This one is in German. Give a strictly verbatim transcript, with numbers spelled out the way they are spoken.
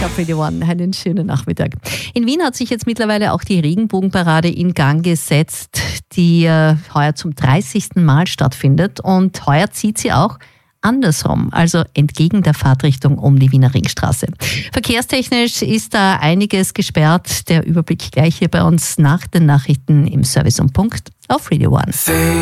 auf Radio One. Einen schönen Nachmittag. In Wien hat sich jetzt mittlerweile auch die Regenbogenparade in Gang gesetzt, die äh, heuer zum dreißigsten Mal stattfindet. Und heuer zieht sie auch andersrum, also entgegen der Fahrtrichtung um die Wiener Ringstraße. Verkehrstechnisch ist da einiges gesperrt. Der Überblick gleich hier bei uns nach den Nachrichten im Service um Punkt auf Radio One.